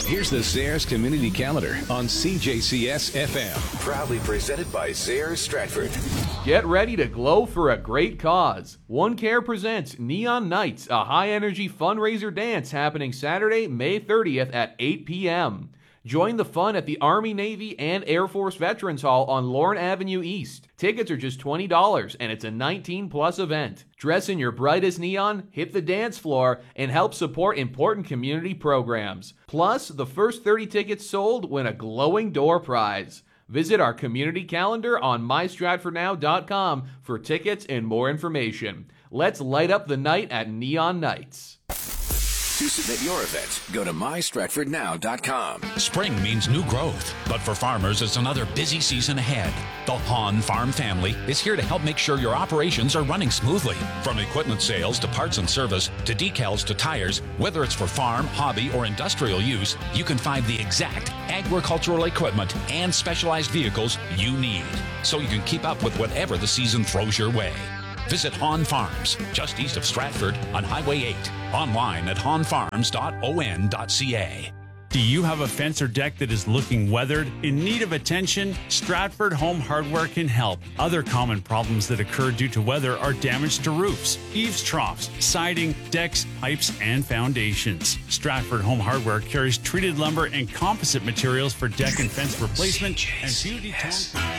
Here's the Sayers Community Calendar on CJCS FM. Proudly presented by Sayers Stratford. Get ready to glow for a great cause. One Care presents Neon Nights, a high-energy fundraiser dance happening Saturday, May 30th at 8 p.m. Join the fun at the Army, Navy, and Air Force Veterans Hall on Lorne Avenue East. Tickets are just $20, and it's a 19-plus event. Dress in your brightest neon, hit the dance floor, and help support important community programs. Plus, the first 30 tickets sold win a glowing door prize. Visit our community calendar on mystratfordnow.com for tickets and more information. Let's light up the night at Neon Nights. To submit your event, go to mystratfordnow.com. Spring means new growth, but for farmers, it's another busy season ahead. The Hahn Farm family is here to help make sure your operations are running smoothly. From equipment sales to parts and service to decals to tires, whether it's for farm, hobby, or industrial use, you can find the exact agricultural equipment and specialized vehicles you need, so you can keep up with whatever the season throws your way. Visit Hahn Farms, just east of Stratford on Highway 8. Online at hahnfarms.on.ca. Do you have a fence or deck that is looking weathered, in need of attention? Stratford Home Hardware can help. Other common problems that occur due to weather are damage to roofs, eaves troughs, siding, decks, pipes, and foundations. Stratford Home Hardware carries treated lumber and composite materials for deck and fence replacement and beauty tone.